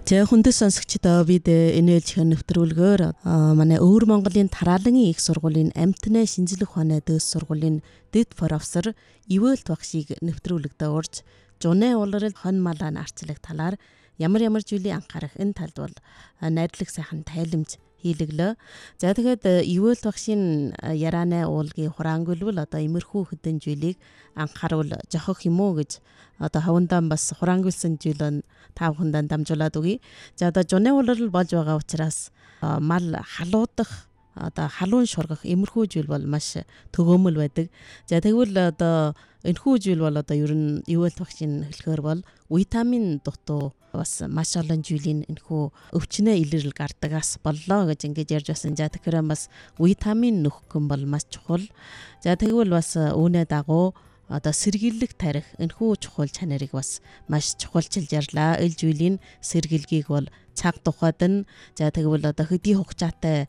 За хүндэс сонсогчдоо бид энэ ээлжийн нэвтрүүлгээр манай Өвөр Монголын Тараалангийн их сургуулийн амтны шинжлэх ухааны дэс сургуулийн дэд профессор Ивэлт багшийг нэвтрүүлэгдээ урьж жуны улирал хон малаа арчлах талаар ямар зүйлийг анхаарах энэ талд бол найрлаг сайхан тайлбарж хийлэглөө. За тэгээд Ивэлт багшийн ярианы уулгийн хураангүйлбэл одоо имерхүү хөдөн зүйлийг анхааруул жохох юм уу гэж одоо хавандаа бас хураангуйлсан зүйлөө та бүхэнд дамжуулаад өгье. За одоо жуны улирал болж байгаа учраас мал халуудах одоо халуун шургах имерхүү зүйл бол маш төгөөмөл байдаг. За тэгвэл одоо энэхүү зүйл бол одоо ер нь Ивэлт багшийн хэлэхээр бол витамин дутуу бас маш олон жилийн энэхүү өвчнөө илэрэл гардагаас боллоо гэж ингэж ярьж байсан. За тэгэхээр бас витамин нөхөх юм бол маш чухал. За тэгвэл бас үүнээ дагуу одоо сэргийлэх тарих энэхүү чухал чанарыг бас маш чухалчилж ярьлаа. Ил жилийн сэргийлгийг бол цаг тухайд нь за тэгвэл одоо хөдий хугацаатай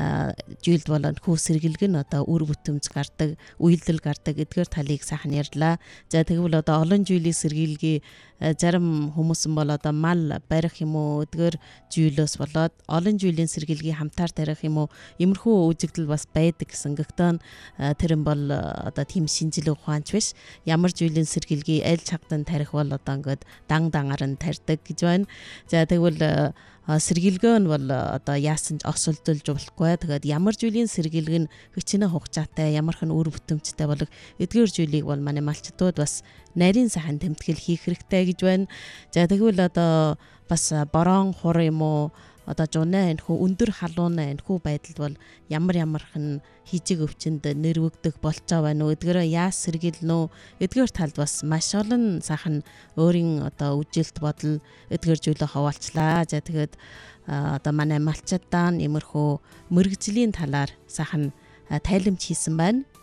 жилд бол энэхүү сэргийлэг нь одоо үр бүтэмж гардаг, үйлдэл гардаг эдгээр талыг сайхан ярьлаа. За тэгвэл одоо олон жилийн сэргийлгийг зарим хүмүүс бол одоо мал барих юм уу эдгээр жилөөс болоод олон жилийн сэргийлгийг хамтаар тарих юм уу иймэрхүү үзэгдэл бас байдаг гэсэн. Гэхдээ тэр нь бол одоо тийм шинжилгээ ухаанч биш. Ямар жилийн сэргийлгийг аль чагтан тарих бол одоо ингээд дангаар нь тарьдаг гэж байна. За тэгвэл сэргийлгээ нь бол одоо яасан ч осолдолж болохгүй. Тэгээд ямар жилийн сэргийлэг нь хичнээн хугацаатай, ямархан үр бүтэмжтэй болох эдгээр жилийг бол манай малчдууд бас нарийн сайхан тэмтгэл хийх хэрэгтэй гэж байна. За тэгвэл одоо бас борон хур юм уу одоо жунаа энэхүү өндөр халуунаа энэхүү байдалд бол ямархан хижиг өвчнөд нэрвэгдэх болцоо байна уу эдгээрээ яас сэргийлнэ үү эдгээр талд бас маш олон сайхан өөрийн одоо үжилт бодол эдгээр зүйлээ хаваалчлаа. За тэгээд одоо манай малчдаа имерхүү мэрэгжлийн талаар сайхан тайлбарч хийсэн байна.